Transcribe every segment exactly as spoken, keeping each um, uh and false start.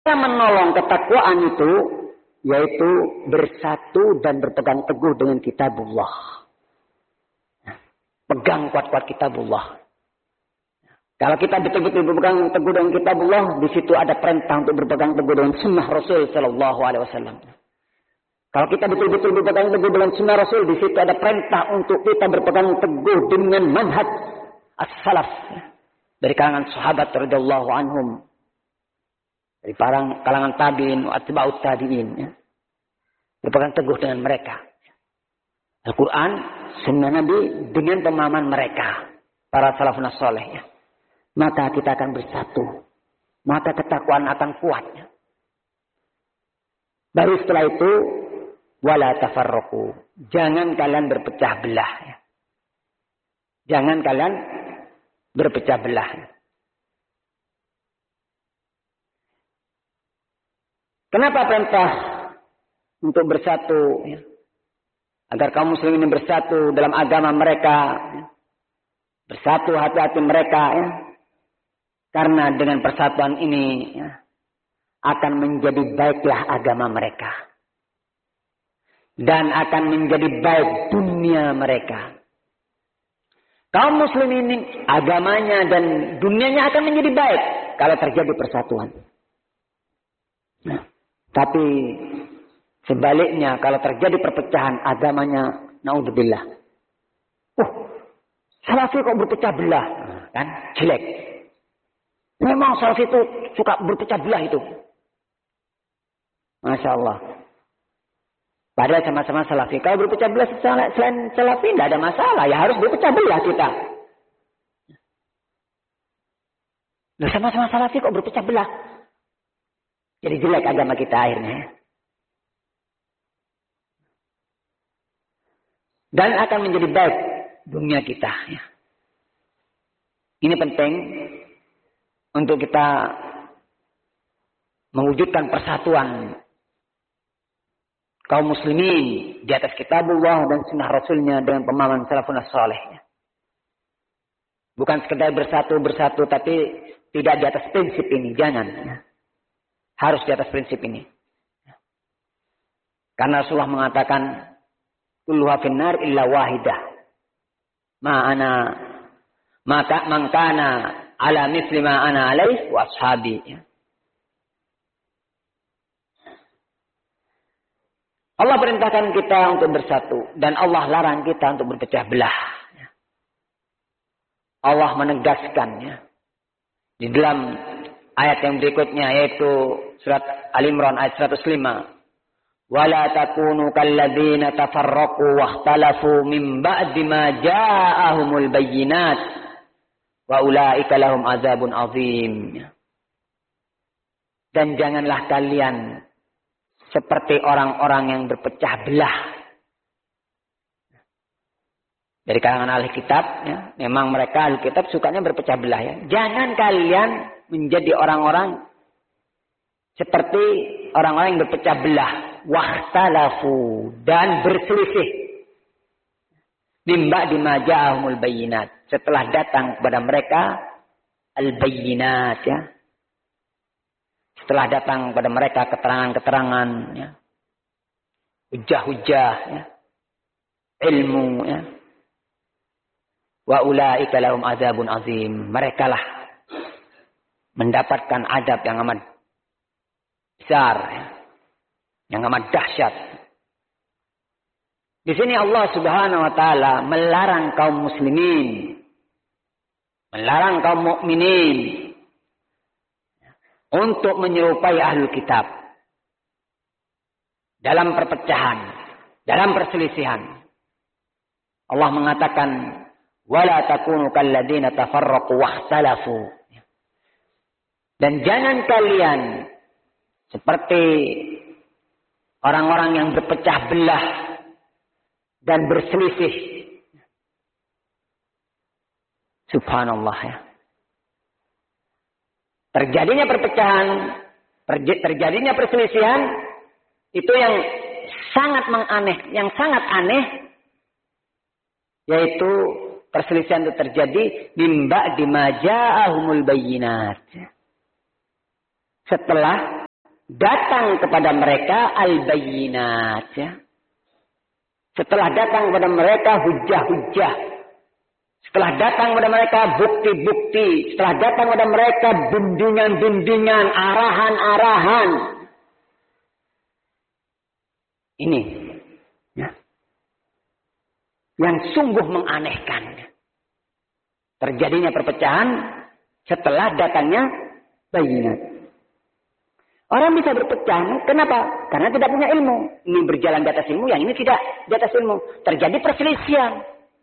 menolong ketakwaan itu yaitu bersatu dan berpegang teguh dengan kitabullah. Pegang kuat-kuat kitabullah. Kalau kita betul-betul berpegang teguh dengan kitabullah, di situ ada perintah untuk berpegang teguh dengan sunnah Rasul sallallahu alaihi wasallam. Kalau kita betul-betul berpegang teguh dengan sunnah Rasul, di situ ada perintah untuk kita berpegang teguh dengan manhaj as-salaf dari kalangan sahabat radhiyallahu anhum, dari para kalangan tabi'in wa atba'ut tabi'in, ya. Berpegang teguh dengan mereka. Al-Quran, sunnah Nabi dengan pemahaman mereka, para salafun saleh, ya. Maka kita akan bersatu, maka ketakwaan akan kuat, ya. Baru setelah itu wala tafarraqu, jangan kalian berpecah belah, ya. Jangan kalian berpecah belah. Kenapa perintah untuk bersatu, ya? Agar kaum muslimin bersatu dalam agama mereka, ya. Bersatu hati-hati mereka, ya. Karena dengan persatuan ini, ya, akan menjadi baiklah agama mereka. Dan akan menjadi baik dunia mereka. Kaum muslimin ini agamanya dan dunianya akan menjadi baik kalau terjadi persatuan. Nah, tapi sebaliknya kalau terjadi perpecahan agamanya, naudzubillah. Oh, salafi kok berpecah belah, kan? Jelek. Memang salafi itu suka berpecah belah itu. Masya Allah. Padahal sama-sama salafi. Kalau berpecah belah selain salafi tidak ada masalah. Ya harus berpecah belah kita. Nah, sama-sama salafi kok berpecah belah. Jadi jelek agama kita akhirnya. Dan akan menjadi baik dunia kita. Ya. Ini penting untuk kita mewujudkan persatuan kaum muslimin di atas kitabullah dan sunnah rasulnya dengan pemahaman salafun saleh. Bukan sekedar bersatu-bersatu tapi tidak di atas prinsip ini. Jangan. Harus di atas prinsip ini. Karena Rasulullah mengatakan kulluha finnar illa wahidah. Ma'ana maka mangkana ala misli ma ana alaih wa ashabi. Allah perintahkan kita untuk bersatu dan Allah larang kita untuk berpecah belah. Allah menegaskan, ya, di dalam ayat yang berikutnya yaitu surat Al-Imran ayat seratus lima. Wala takunu kalladzina tafarraqu wakhtalafu min ba'di ma ja'ahumul bayyinat wa ulaika lahum azabun azim. Dan janganlah kalian seperti orang-orang yang berpecah belah. Dari kalangan ahli kitab, ya, memang mereka ahli kitab sukanya berpecah belah. Ya. Jangan kalian menjadi orang-orang seperti orang-orang yang berpecah belah. Wahtalafu, dan berselisih. Mimba dimaja'ahumul bayyinat. Setelah datang kepada mereka al-bayyinat, ya. Setelah datang kepada mereka keterangan-keterangan, ya. Hujah-hujah, ya. Ilmu, ya. Wa ulaika lahum azabun azim. Merekalah mendapatkan adab yang amat besar, ya. Yang amat dahsyat. Di sini Allah Subhanahu wa taala melarang kaum muslimin, melarang kaum mukminin untuk menyerupai ahlul kitab dalam perpecahan, dalam perselisihan. Allah mengatakan wala takunu kalladzina tafarraqu wakhtalafu. Dan jangan kalian seperti orang-orang yang berpecah belah dan berselisih. Subhanallah, ya. Terjadinya perpecahan, terjadinya perselisihan, itu yang sangat menganeh, yang sangat aneh, yaitu perselisihan itu terjadi mimba dimaja'ahumul bayyinat. Setelah datang kepada mereka al-bayyinat, ya. Setelah datang kepada mereka hujah-hujah, setelah datang kepada mereka bukti-bukti, setelah datang kepada mereka bimbingan-bimbingan, arahan-arahan. Ini, ya, yang sungguh menganehkan. Terjadinya perpecahan setelah datangnya bayyinat. Orang bisa berpecah, kenapa? Karena tidak punya ilmu. Ini berjalan di atas ilmu, yang ini tidak di atas ilmu. Terjadi perselisihan.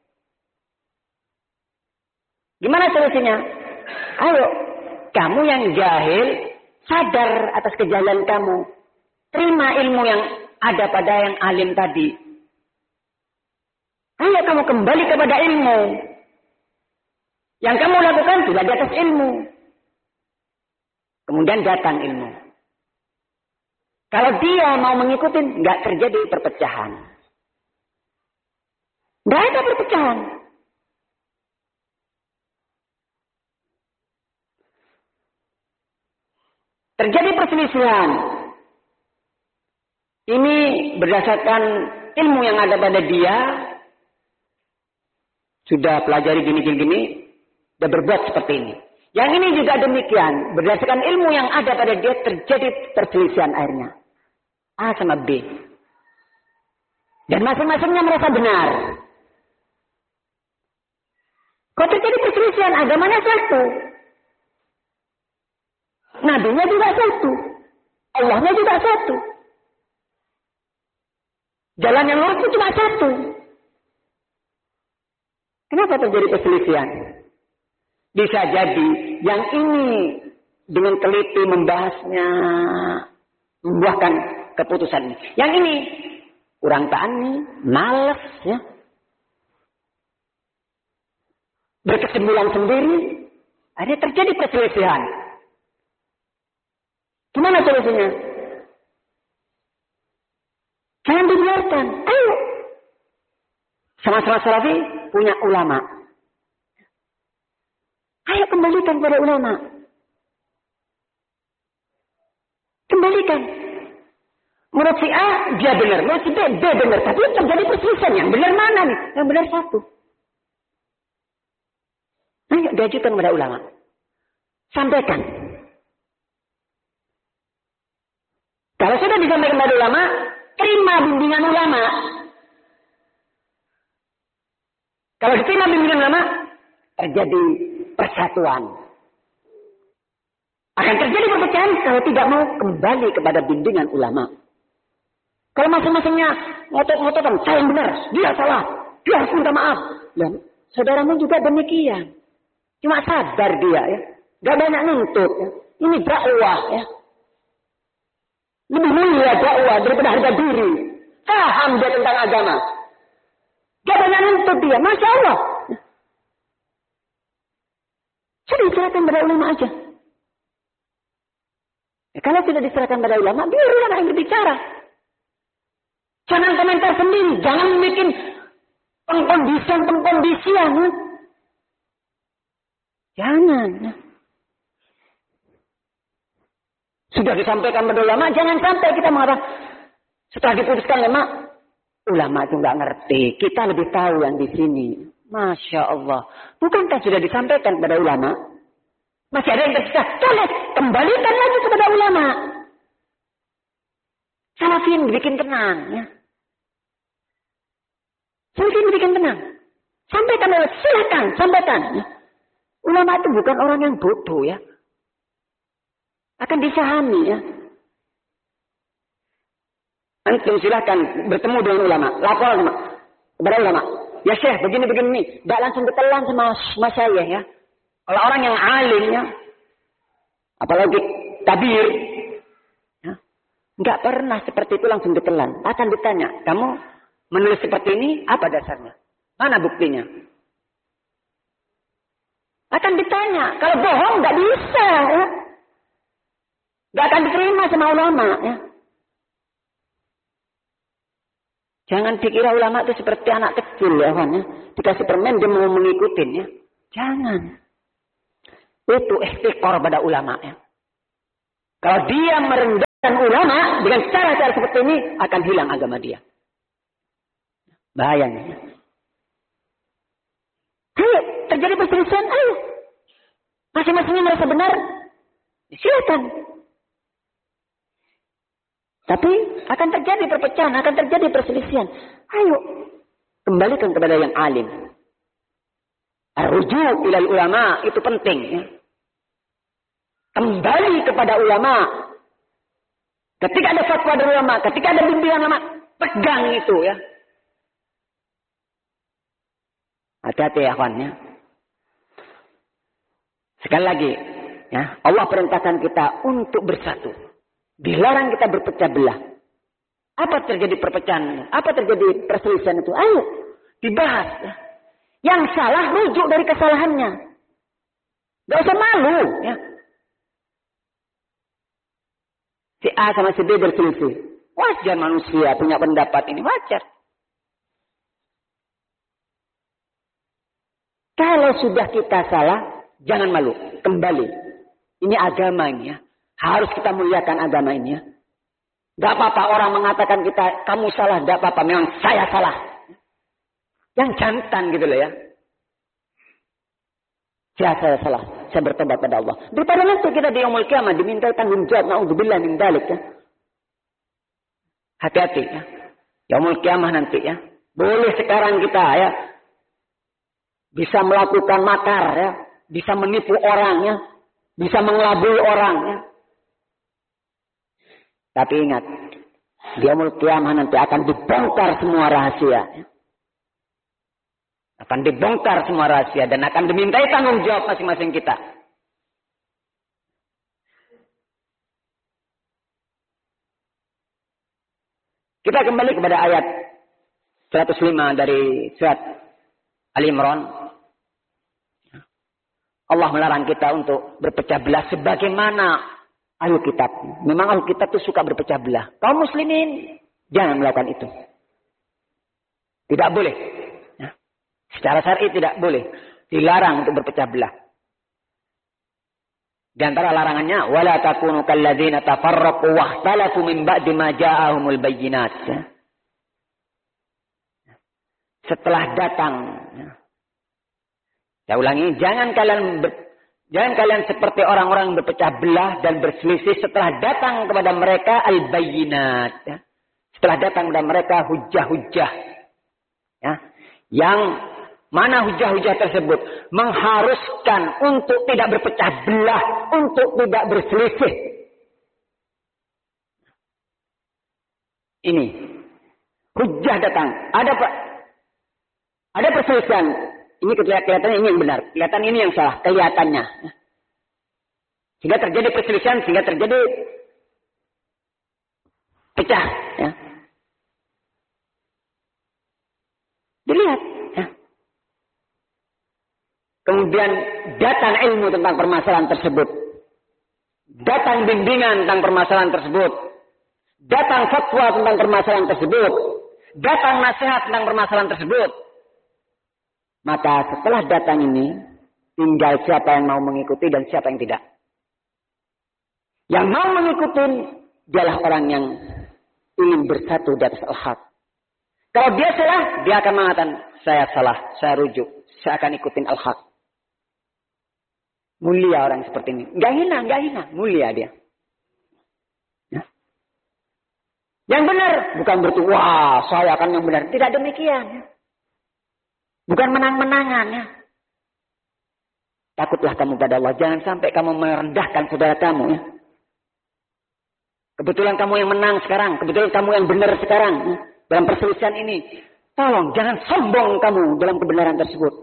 Gimana solusinya? Ayo, kamu yang jahil, sadar atas kejahilan kamu. Terima ilmu yang ada pada yang alim tadi. Ayo kamu kembali kepada ilmu. Yang kamu lakukan sudah di atas ilmu. Kemudian datang ilmu. Kalau dia mau mengikuti, nggak terjadi perpecahan. Nggak ada perpecahan. Terjadi perselisihan. Ini berdasarkan ilmu yang ada pada dia. Sudah pelajari gini-gini, sudah berbuat seperti ini. Yang ini juga demikian. Berdasarkan ilmu yang ada pada dia terjadi perselisihan akhirnya. A sama B. Dan masing-masingnya merasa benar. Kok terjadi perselisihan? Agamanya satu. Nabinya juga satu. Allahnya juga satu. Jalan yang lurus itu cuma satu. Kenapa terjadi perselisihan? Bisa jadi yang ini dengan teliti membahasnya, membuahkan keputusan ini. Yang ini kurang tani, malas, ya, berkesimpulan sendiri, akhirnya terjadi perselisihan. Gimana solusinya? Jangan dibiarkan. Ayo, sama-sama salafi punya ulama. Ayo kembalikan pada ulama. Kembalikan. Menurut si A, dia benar. Menurut si B, B benar. Tapi terjadi perselisihan. Yang benar mana nih? Yang benar satu. Ayo diajukan kepada ulama. Sampaikan. Kalau sudah disampaikan kepada ulama, terima bimbingan ulama. Kalau diterima bimbingan ulama, terjadi persatuan. Akan terjadi perpecahan kalau tidak mau kembali kepada bimbingan ulama. Kalau masing-masingnya ngotot-ngototan, saya yang benar, dia salah, dia harus minta maaf. Dan saudaramu juga demikian. Cuma sadar dia, ya, gak banyak nuntut. Ya. Ini dakwah, ya. Lebih mulia dakwah daripada harga diri. Paham dia tentang agama. Gak banyak nuntut dia, masya Allah. Sudah diserahkan pada ulama aja. Ya, kalau sudah diserahkan pada ulama, biar ulama yang berbicara. Jangan komentar sendiri, jangan bikin pengkondisian-pengkondisian. Ya. Jangan. Ya. Sudah disampaikan pada ulama, jangan sampai kita mengatakan, setelah diputuskan ulama, ulama itu nggak ngerti, kita lebih tahu yang di sini. Masya Allah. Bukankah sudah disampaikan kepada ulama? Masih ada yang tersisa. Tolong kembalikan lagi kepada ulama. Salafin bikin tenang. Ya. Salafin bikin tenang. Sampaikan, silakan, sampaikan. Ya. Ulama itu bukan orang yang bodoh, ya. Akan difahami, ya. Antum silakan bertemu dengan ulama. Lapor sama kepada ulama. Ya Syekh, begini-begini nih. Tidak langsung ditelan sama, sama saya, ya. Kalau orang yang alim, ya. Apalagi tabir. Ya. Nggak pernah seperti itu langsung ditelan. Akan ditanya, kamu menulis seperti ini, apa dasarnya? Mana buktinya? Akan ditanya. Kalau bohong, nggak bisa, ya. Nggak akan diterima sama ulama, ya. Jangan dikira ulama itu seperti anak kecil, ya, kan, ya. Dikasih permen dia mau mengikutin, ya. Jangan. Itu ikhtiqar pada ulama, ya. Kalau dia merendah ulama dengan cara-cara seperti ini akan hilang agama dia. Bahayanya. Ayo, terjadi perselisihan, ayo. Masing-masingnya merasa benar, silakan. Tapi akan terjadi perpecahan, akan terjadi perselisihan. Ayo, kembalikan kepada yang alim. Ar-ruju' ilal ulama, itu penting. Ya. Kembali kepada ulama. Ketika ada fatwa dari ulama, ketika ada bimbingan ulama, pegang itu ya. Hati-hati ya kawan ya. Sekali lagi, ya, Allah perintahkan kita untuk bersatu. Dilarang kita berpecah belah. Apa terjadi perpecahan? Apa terjadi perselisihan itu? Ayo, dibahas. Ya. Yang salah rujuk dari kesalahannya. Gak usah malu. Ya. Si A sama si B berselisih. Wajar manusia punya pendapat ini. Wajar. Kalau sudah kita salah, jangan malu. Kembali. Ini agama ini ya. Harus kita muliakan agama ini ya. Gak apa-apa orang mengatakan kita, kamu salah. Gak apa-apa. Memang saya salah. Yang jantan gitu loh ya. Ya saya salah. Saya bertobat pada Allah. Daripada nanti kita di yaumul qiyamah diminta tanggung jawab. Na'udzubillah min dzalik ya. Hati-hati ya. Yaumul qiyamah nanti ya. Boleh sekarang kita ya. Bisa melakukan makar ya. Bisa menipu orang ya. Bisa mengelabui orang ya. Tapi ingat. Di yaumul qiyamah nanti akan dibongkar semua rahasia ya. Akan dibongkar semua rahasia dan akan dimintai tanggung jawab masing-masing kita. Kita kembali kepada ayat seratus lima dari surat Al-Imran. Allah melarang kita untuk berpecah belah sebagaimana ahli kitab. Memang ahli kitab itu suka berpecah belah. Kaum muslimin jangan melakukan itu. Tidak boleh. Secara syar'i tidak boleh. Dilarang untuk berpecah belah. Di antara larangannya, wala takunu kalladzina tafarraqu wahtalafu min ba'di ma ja'ahumul bayyinat. Setelah datang, saya ulangi, jangan kalian ber, jangan kalian seperti orang-orang berpecah belah dan berselisih setelah datang kepada mereka al-bayyinat. Setelah datang kepada mereka hujah-hujah. Ya, yang mana hujah-hujah tersebut mengharuskan untuk tidak berpecah belah, untuk tidak berselisih. Ini hujah datang. Ada pak, ada perselisihan. Ini kelihatannya ini yang benar, kelihatan ini yang salah, kelihatannya. Sehingga terjadi perselisihan, sehingga terjadi pecah. Ya. Dilihat. Kemudian datang ilmu tentang permasalahan tersebut. Datang bimbingan tentang permasalahan tersebut. Datang fatwa tentang permasalahan tersebut. Datang nasihat tentang permasalahan tersebut. Maka setelah datang ini, tinggal siapa yang mau mengikuti dan siapa yang tidak. Yang mau mengikuti, dialah orang yang ingin bersatu di atas al-haq. Kalau dia salah, dia akan mengatakan, saya salah, saya rujuk, saya akan ikutin al-haq. Mulia orang seperti ini. Gak hina, gak hina. Mulia dia. Ya. Yang benar. Bukan berarti, wah saya akan yang benar. Tidak demikian. Ya. Bukan menang-menangan. Ya. Takutlah kamu pada Allah. Jangan sampai kamu merendahkan saudara kamu. Ya. Kebetulan kamu yang menang sekarang. Kebetulan kamu yang benar sekarang. Ya. Dalam perselisihan ini. Tolong jangan sombong kamu dalam kebenaran tersebut.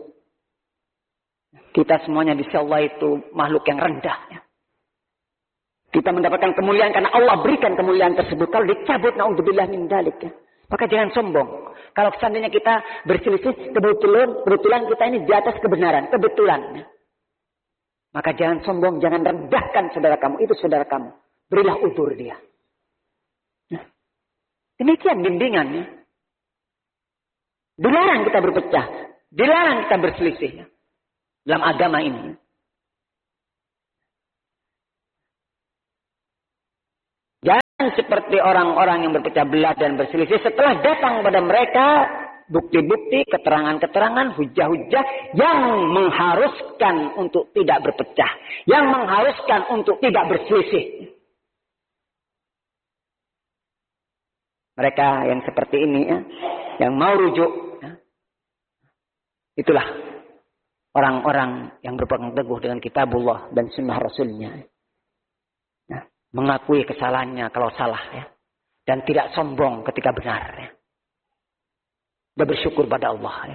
Kita semuanya di sisi Allah itu makhluk yang rendah. Ya. Kita mendapatkan kemuliaan karena Allah berikan kemuliaan tersebut. Kalau dicabut, na'udzubillah min dzalik. Ya. Maka jangan sombong. Kalau seandainya kita berselisih, kebetulan, kebetulan kita ini di atas kebenaran. Kebetulan. Ya. Maka jangan sombong, jangan rendahkan saudara kamu. Itu saudara kamu. Berilah udzur dia. Ya. Demikian bimbingannya. Dilarang kita berpecah. Dilarang kita berselisih. Ya. Dalam agama ini. seperti orang-orang yang berpecah belah dan berselisih setelah datang pada mereka bukti-bukti, keterangan-keterangan, hujah-hujah yang mengharuskan untuk tidak berpecah, yang mengharuskan untuk tidak berselisih. Mereka yang seperti ini ya, yang mau rujuk ya, itulah orang-orang yang berpegang teguh dengan kitabullah dan sunnah rasulnya. Ya, mengakui kesalahannya kalau salah ya, dan tidak sombong ketika benar ya. Dan bersyukur pada Allah ya.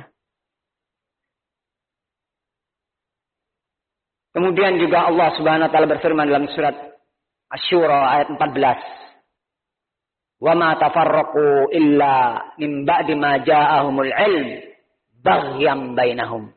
Kemudian juga Allah Subhanahu wa taala berfirman dalam surat Asy-Syura ayat empat belas. Wa ma tafarraqu illa min ba'di ma ja'ahumul ilm baghyan bainahum.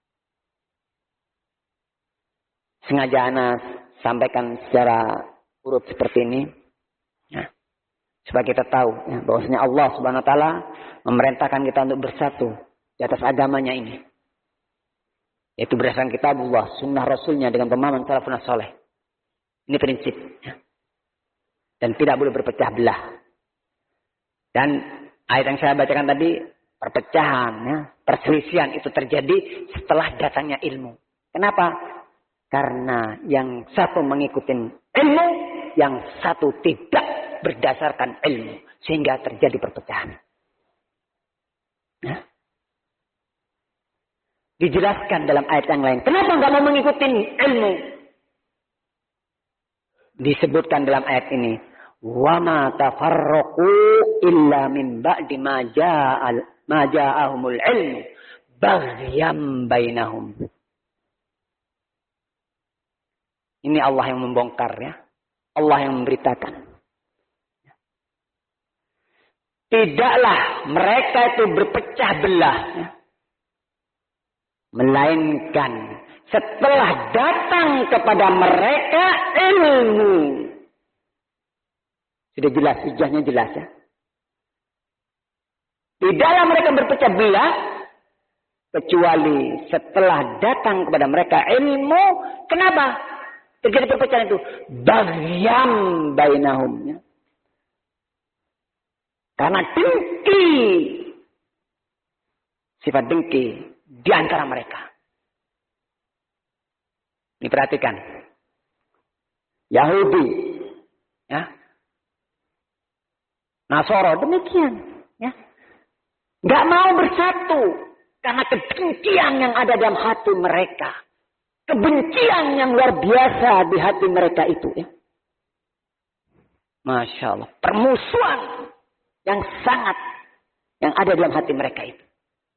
Sengaja ana sampaikan secara urut seperti ini ya, supaya kita tahu ya, bahwasanya Allah Subhanahu wa taala memerintahkan kita untuk bersatu di atas agamanya ini. Yaitu berdasarkan kitabullah, sunnah rasulnya dengan pemahaman salafun saleh. Ini prinsip ya. Dan tidak boleh berpecah belah. Dan ayat yang saya bacakan tadi, perpecahan, ya, perselisihan itu terjadi setelah datangnya ilmu. Kenapa? Karena yang satu mengikuti ilmu, yang satu tidak berdasarkan ilmu. Sehingga terjadi perpecahan. Ya. Dijelaskan dalam ayat yang lain. Kenapa nggak mau mengikuti ilmu? Disebutkan dalam ayat ini. Wa ma tafarraqu illa min ba'di ma ja'al ma ja'ahumul ilmu baghyam bainahum. Ini Allah yang membongkar ya. Allah yang memberitakan. Tidaklah mereka itu berpecah belah ya. Melainkan setelah datang kepada mereka ilmu. Sudah jelas, hujahnya jelas ya. Tidaklah mereka berpecah belah kecuali setelah datang kepada mereka ilmu. Kenapa terjadi perpecahan itu? Baghyam bainahum ya. Karena dengki. Sifat dengki di antara mereka. Diperhatikan. Yahudi ya. Nasoro demikian, ya, nggak mau bersatu karena kebencian yang ada dalam hati mereka, kebencian yang luar biasa di hati mereka itu, ya, masya Allah, permusuhan yang sangat yang ada dalam hati mereka itu,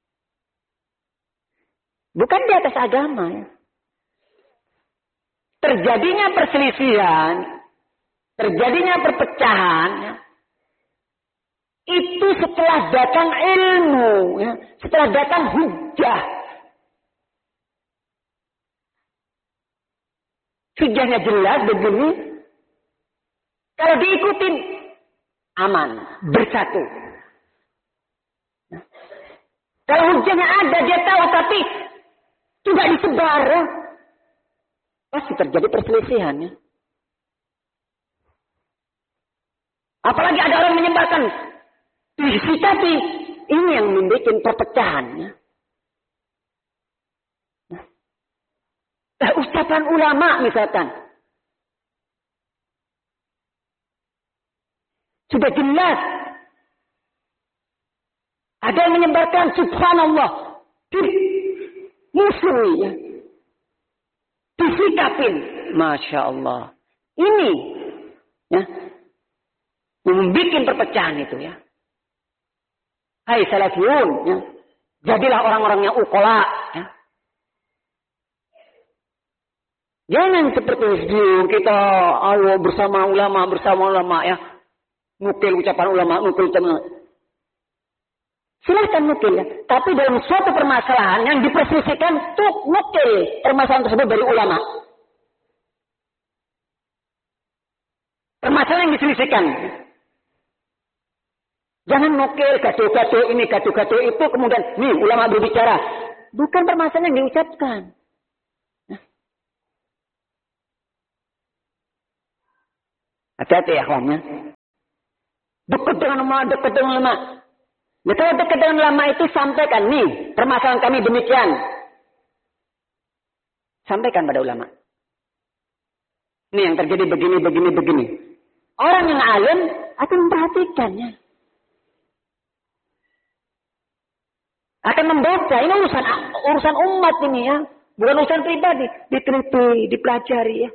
bukan di atas agama, ya. Terjadinya perselisihan, terjadinya perpecahan. Ya, itu setelah datang ilmu, ya, setelah datang hujah. Hujahnya jelas begini. Kalau diikutin aman, bersatu. Ya. Kalau hujahnya ada, dia tahu tapi tidak disebar, ya, pasti terjadi perselisihan. Ya. Apalagi ada orang menyebarkan. Tapi ini yang membuat perpecahan. Ya. Nah, ucapan ulama misalkan. Sudah jelas. Ada yang menyebarkan subhanallah. Musuh ya. Disikapin. Masya Allah. Ini. Ya. Membuat perpecahan itu ya. Hai salafiyun, ya. Jadilah orang-orang yang ukola, ya. Jangan seperti kita, ayo bersama ulama, bersama ulama, ya. Nukil ucapan ulama, nukil ucapan. Silahkan nukil, ya. Tapi dalam suatu permasalahan yang diperselisihkan, tuh nukil permasalahan tersebut dari ulama. Permasalahan yang diselisihkan. Jangan nukil gaduh-gaduh ini, gaduh-gaduh itu, kemudian nih ulama berbicara. Bukan permasalahan yang diucapkan. Hati-hati ya kawannya. Dekat dengan ulama, dekat dengan ulama. Nah, kalau dekat dengan ulama itu sampaikan, nih, permasalahan kami demikian. Sampaikan pada ulama. Ini yang terjadi begini, begini, begini. Orang yang alim akan memperhatikannya. Akan membaca. Ini urusan urusan umat ini ya. Bukan urusan pribadi. Diteliti, dipelajari ya.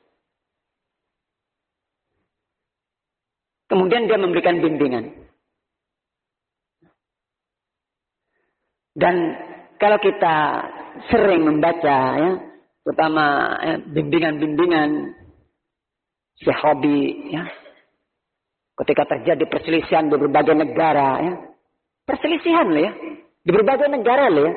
Kemudian dia memberikan bimbingan. Dan kalau kita sering membaca ya, terutama ya, bimbingan-bimbingan Syekh Rabi ya. Ketika terjadi perselisihan di berbagai negara ya. Perselisihan loh ya. Di berbagai negara loh ya.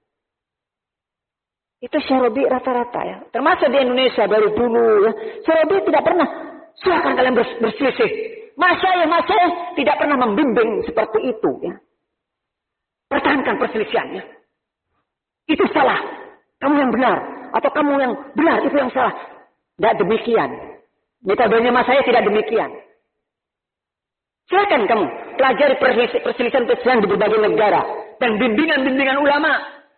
Itu Syekh Rabi rata-rata ya. Termasuk di Indonesia dari dulu ya. Syekh Rabi tidak pernah. Silakan kalian berselisih. Masyayikh, masyayikh tidak pernah membimbing seperti itu ya. Pertahankan perselisihannya. Itu salah. Kamu yang benar. Atau kamu yang benar. Itu yang salah. Tidak demikian. Metodenya masyayikh tidak demikian. Silakan kamu. Pelajari perselisihan-perselisihan di berbagai negara. Dan bimbingan-bimbingan ulama.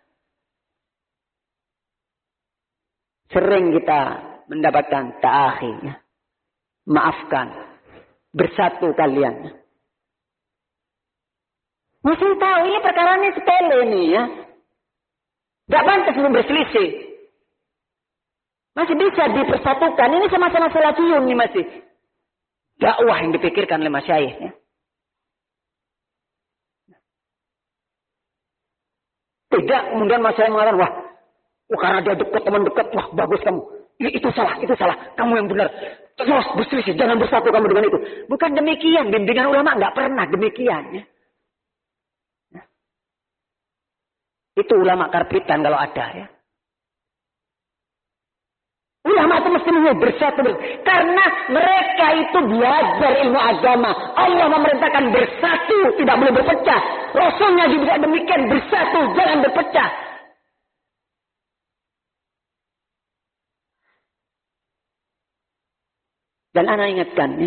Sering kita mendapatkan ta'akhi. Ya. Maafkan. Bersatu kalian. Masih tahu ini perkara ini sepele ini ya. Gak pantas untuk berselisih. Masih bisa dipersatukan. Ini sama-sama salafiyun nih masih. Dakwah yang dipikirkan oleh masyayikh ya. Tidak kemudian masyayikh mengatakan, wah, oh, karena dia dekat, teman dekat, wah bagus kamu. Itu salah, itu salah. Kamu yang benar. Terus berselisih, jangan bersatu kamu dengan itu. Bukan demikian. Bimbingan ulama nggak pernah demikian. Ya. Itu ulama karbitan kalau ada ya. Ulama itu mesti bersatu. Karena mereka itu belajar ilmu agama. Allah memerintahkan bersatu. Tidak boleh berpecah. Rasulnya juga demikian. Bersatu, jangan berpecah. Dan anak ingatkan ya.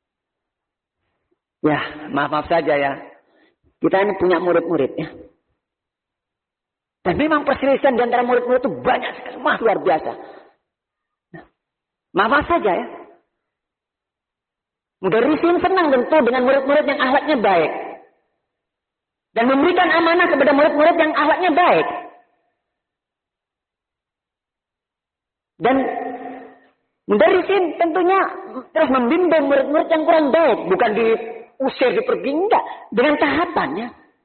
Ya, maaf-maaf saja ya. Kita ini punya murid-murid ya. Dan memang perselisihan di antara murid-murid itu banyak sekali. Wah, luar biasa. Nah, maaf-maaf saja ya. Mudarrisin senang tentu dengan murid-murid yang akhlaknya baik. Dan memberikan amanah kepada murid-murid yang akhlaknya baik. Dan mudarrisin tentunya terus membimbing murid-murid yang kurang baik. Bukan diusir, dipergi. Enggak. Dengan tahapannya.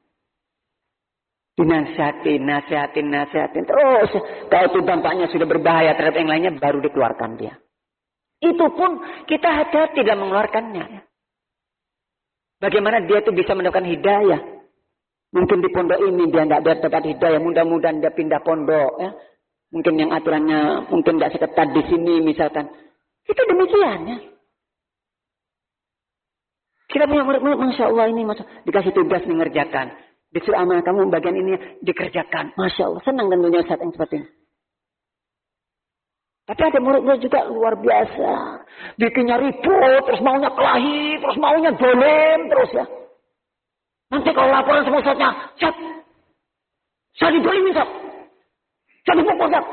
Dinasihatin, nasihatin, nasihatin. Terus kalau itu dampaknya sudah berbahaya terhadap yang lainnya, baru dikeluarkan dia. Itu pun kita hati-hati dalam mengeluarkannya. Bagaimana dia itu bisa mendapatkan hidayah. Mungkin di pondok ini dia tidak dapat hidayah. Mudah-mudahan dia pindah pondok. Ya. Mungkin yang aturannya mungkin tidak seketat di sini misalkan. Itu demikian ya. Kita punya murid-murid, Masya Allah ini. Masya Allah, dikasih tugas mengerjakan. Disuruh amanah kamu bagian ini dikerjakan. Masya Allah. Senang tentunya saat yang seperti ini. Tapi ada murid-murid juga luar biasa. Bikinnya ribut. Terus maunya kelahi. Terus maunya dolim. Terus ya. Nanti kalau laporan sama ustadznya. Ustadz. Saya didolimi Ustadz. Saya dipukul Ustadz.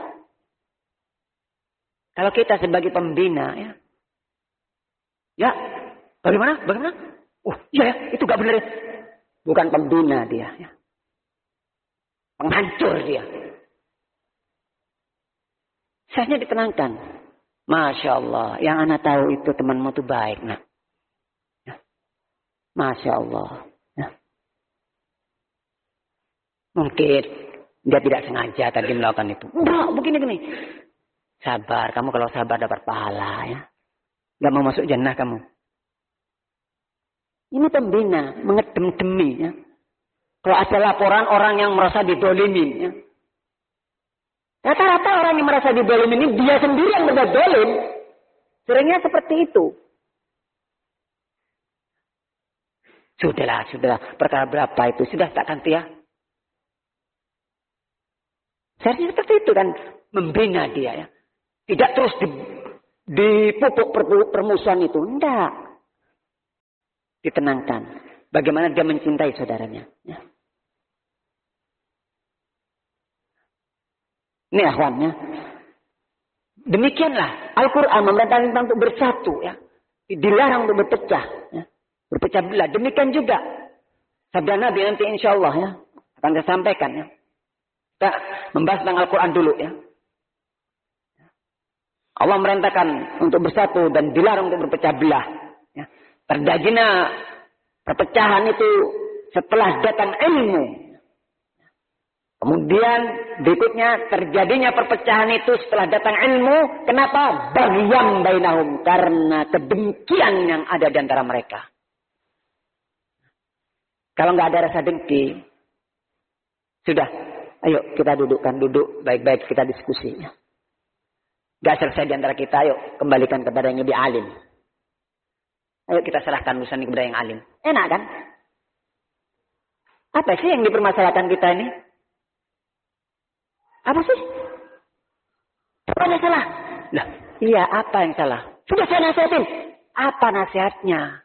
Kalau kita sebagai pembina ya. Ya. Bagaimana? Bagaimana? Oh iya ya. Itu gak benar ya. Bukan pembina dia. Ya. Penghancur dia. Seharusnya ditenangkan. Masya Allah. Yang anak tahu itu temanmu itu baik. Nah. Ya. Masya Allah. Ya. Mungkin dia tidak sengaja tadi melakukan itu. Enggak, begini-gini. Sabar. Kamu kalau sabar dapat pahala. Ya. Gak mau masuk jannah kamu. Ini pembina, mengedem-demi. Ya. Kalau ada laporan orang yang merasa didolimin. Ya. Rata-rata orang yang merasa didolimin ini dia sendiri yang berbuat dolim. Seringnya seperti itu. Sudahlah, sudahlah. Perkara berapa itu? Sudah tak ganti ya. Seharusnya seperti itu kan. Membina dia ya. Tidak terus dipupuk permusuhan itu. Tidak. ditenangkan. Bagaimana dia mencintai saudaranya. Ya. Ini akhwannya. Demikianlah Al-Quran memerintahkan tentang untuk bersatu. Ya. Dilarang untuk berpecah. Ya. Berpecah belah. Demikian juga sabda Nabi nanti insya Allah ya, akan saya sampaikan. Ya. Kita membahas tentang Al-Quran dulu ya. Allah merintahkan untuk bersatu dan dilarang untuk berpecah belah. Ya. Terjadinya perpecahan itu setelah datang ilmu. Kemudian berikutnya terjadinya perpecahan itu setelah datang ilmu. Kenapa? Baghyan bainahum. Karena kedengkian yang ada di antara mereka. Kalau nggak ada rasa dengki, sudah. Ayo kita dudukkan, duduk baik-baik kita diskusi. Gak selesai di antara kita, ayo kembalikan kepada yang lebih alim. Ayo kita serahkan urusan ini kepada yang alim. Enak kan? Apa sih yang dipermasalahkan kita ini? Apa sih? Apa yang salah? Lah, iya apa yang salah? Sudah saya nasihatin. Apa nasihatnya?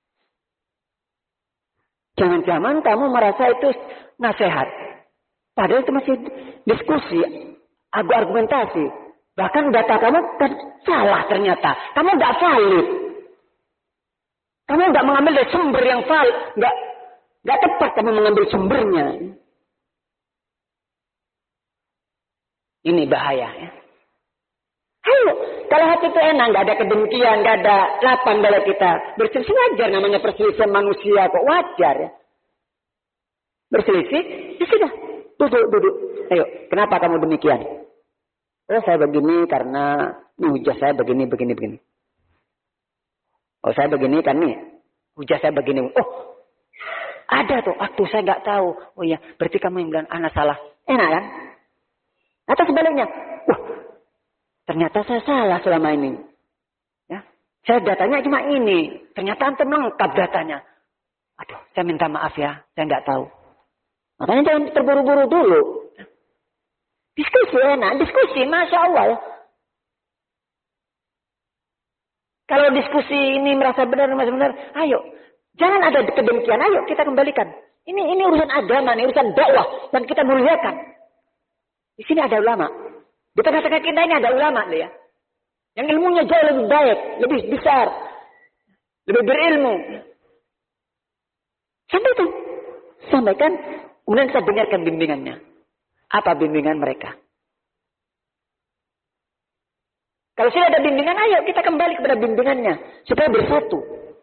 Jangan-jangan kamu merasa itu nasihat. Padahal itu masih diskusi, argumentasi. Bahkan data kamu kan salah ternyata. Kamu tidak valid. Kamu tidak mengambil dari sumber yang valid. Tidak, tidak tepat kamu mengambil sumbernya. Ini bahaya ya. Ayo, kalau hati itu enak, nggak ada kedengkian, nggak ada lapang dalam kita. Berselisih wajar, namanya perselisihan manusia kok wajar ya. Berselisih, ya sudah, duduk, duduk. Ayo, kenapa kamu demikian? Oh, saya begini karena ini hujah saya begini, begini, begini. Oh, saya begini kan nih, hujah saya begini. Oh, ada tuh, waktu saya nggak tahu. Oh iya, berarti kamu yang bilang anak salah. Enak kan? Atau sebaliknya, wah, ternyata saya salah selama ini. Ya, saya datanya cuma ini. Ternyata antum lengkap datanya. Aduh, saya minta maaf ya, saya nggak tahu. Makanya jangan terburu-buru dulu. Diskusi enak, diskusi, masya Allah ya. Kalau diskusi ini merasa benar, merasa benar, ayo, jangan ada kedengkian, ayo kita kembalikan. Ini ini urusan agama, ini urusan dakwah dan kita muliakan. Di sini ada ulama. Di tengah-tengah kita ini ada ulama ya. Yang ilmunya jauh lebih baik, lebih besar, lebih berilmu. Sampaikan, sampaikan. Kemudian kita dengarkan bimbingannya. Apa bimbingan mereka? Kalau sudah ada bimbingan, ayo kita kembali kepada bimbingannya supaya bersatu.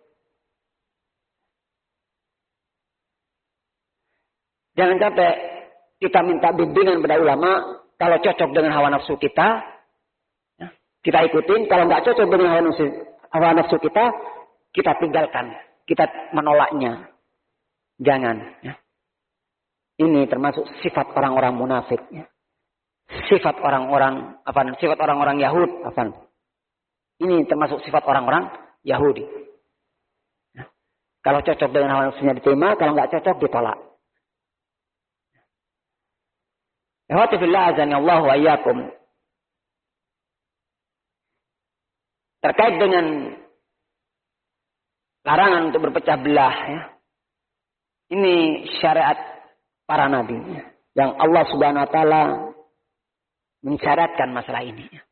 Jangan sampai kita minta bimbingan pada ulama, kalau cocok dengan hawa nafsu kita, kita ikutin. Kalau nggak cocok dengan hawa nafsu, hawa nafsu kita, kita tinggalkan, kita menolaknya. Jangan. Ya. Ini termasuk sifat orang-orang munafik. Ya. Sifat orang-orang apa? Sifat orang-orang Yahudi. Apa? Ini termasuk sifat orang-orang Yahudi. Ya. Kalau cocok dengan hawa nafsunya diterima, kalau nggak cocok ditolak. Ikhwati fillah azani Allah wa iyyakum. Terkait dengan larangan untuk berpecah belah ya. Ini syariat para nabi ya. Yang Allah Subhanahu wa taala mensyaratkan masalah ini. Ya.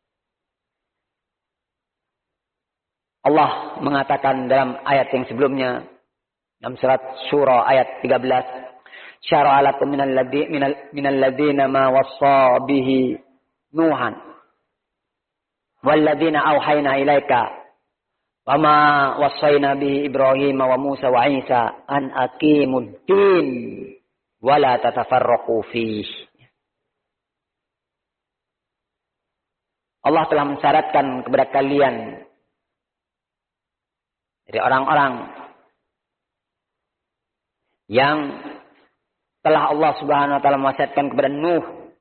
Allah mengatakan dalam ayat yang sebelumnya dalam surat Syura ayat tiga belas, syara'a lakum minal ladzi minal minal ladzina ma wassa bihi Nuhan wal ladzina auhayna ilaika wa ma wassayna bihi Ibrahim wa Musa wa Isa an aqimud din wa la tatafarraqu fihi. Allah telah mensyaratkan kepada kalian dari orang-orang yang telah Allah Subhanahu wa taala mewasiatkan kepada Nuh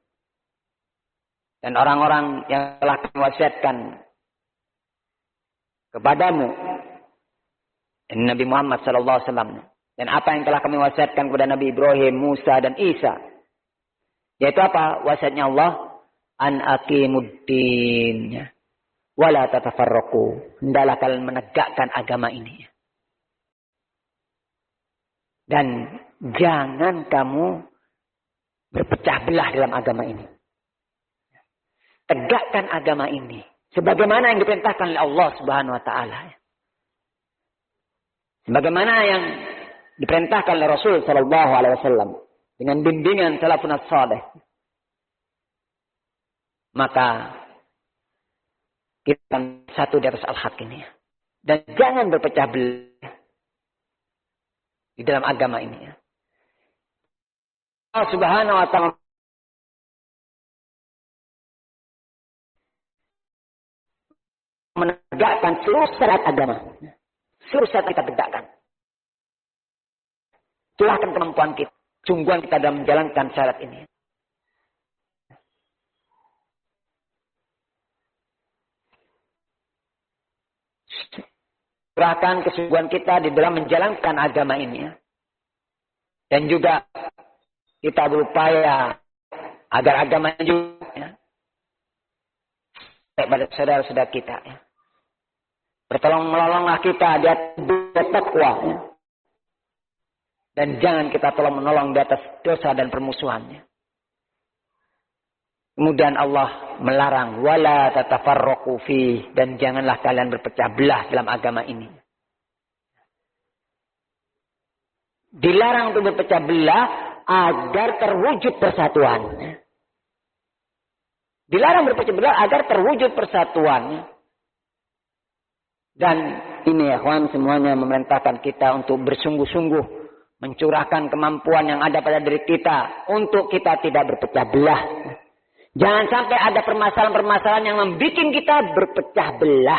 dan orang-orang yang telah mewasiatkan kepadamu dan Nabi Muhammad sallallahu alaihi wasallam dan apa yang telah kami wasiatkan kepada Nabi Ibrahim, Musa dan Isa, yaitu apa wasiatnya Allah, an aqimuddin wala tatafarraqu, hendaklah kalian menegakkan agama ini. Dan jangan kamu berpecah belah dalam agama ini. Tegakkan agama ini sebagaimana yang diperintahkan oleh Allah Subhanahu wa taala. Sebagaimana yang diperintahkan oleh Rasul sallallahu alaihi wasallam dengan bimbingan salafun salih. Maka kita satu di atas al-haq ini. Dan jangan berpecah belah di dalam agama ini. Allah Subhanahu wa taala menegakkan seluruh syariat agama. Seluruh syariat kita tegakkan. Curahkan kemampuan kita. Sungguhan kita dalam menjalankan syariat ini. Curahkan kesungguhan kita di dalam menjalankan agama ini. Dan juga kita berupaya agar agama ini juga ya, pada saudara-saudara kita. Ya. Bertolong menolonglah kita di atas takwa. Ya. Dan jangan kita tolong menolong di atas dosa dan permusuhannya. Kemudian Allah melarang wala tatafarraqu fi, dan janganlah kalian berpecah belah dalam agama ini. Dilarang untuk berpecah belah agar terwujud persatuan. Dilarang berpecah belah agar terwujud persatuan. Dan ini ya kawan semuanya memerintahkan kita untuk bersungguh-sungguh mencurahkan kemampuan yang ada pada diri kita untuk kita tidak berpecah belah. Jangan sampai ada permasalahan-permasalahan yang membuat kita berpecah belah.